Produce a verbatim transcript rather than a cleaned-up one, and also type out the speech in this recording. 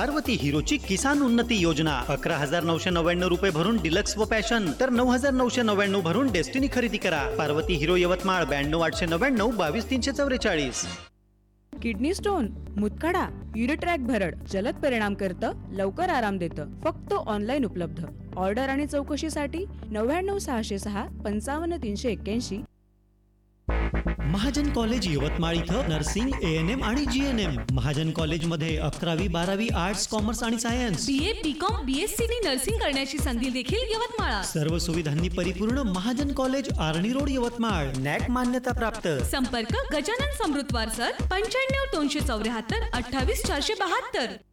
पार्वती हिरोची किसान उन्नती योजना अकरा हजार नऊशे नव्याण्णव रुपये भरून डिलक्स व पॅशन तर नऊ हजार नऊशे नव्याण्णव भरून डेस्टिनी खरेदी करा. पार्वती हिरो यवतमाळ ब्याण्णव आठशे नव्याण्णव बावीस तीनशे चौवेचाळीस. किडनी स्टोन, मुतखडा, युरिट्रॅक भरड जलद परिणाम करतं, लवकर आराम देतं. फक्त ऑनलाईन उपलब्ध. ऑर्डर आणि चौकशीसाठी नव्याण्णव सहाशे सहा पंचावन्न तीनशे एक्क्याऐंशी. महाजन कॉलेज यवतमाळ इथं नर्सिंग, ए एन एम आणि G N M. Mahajan college मध्ये अकरावी बारावी आर्ट्स, कॉमर्स आणि science. B A B com B S C नी नर्सिंग करण्याची संधी देखील यवतमाळात. सर्व सुविधांनी परिपूर्ण महाजन कॉलेज, आर्णी रोड, यवतमाळ. नॅक मान्यता प्राप्त. संपर्क गजानन समृद्धवार सर, पंच्याण्णव दोनशे चौऱ्याहत्तर अठ्ठावीस चारशे बहात्तर.